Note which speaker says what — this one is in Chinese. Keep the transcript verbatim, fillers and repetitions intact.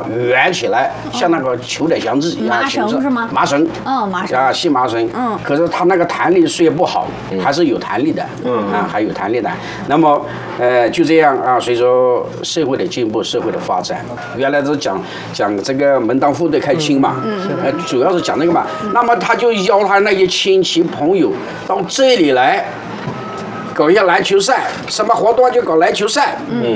Speaker 1: 圆起来，像那个球的箱子一样。
Speaker 2: 麻绳是吗？
Speaker 1: 麻绳。
Speaker 2: 哦，麻绳。
Speaker 1: 啊，细麻绳。嗯。可是它那个弹力虽然不好，还是有弹力的。嗯。啊，还有弹力的。那么，呃，就这样啊，随着社会的进步，社会的发展，原来是讲讲这个门当户对开亲嘛。嗯。呃，主要是讲这个嘛。那么他就邀他那些亲戚朋友到这里来。搞一下篮球赛，什么活动就搞篮球赛，嗯，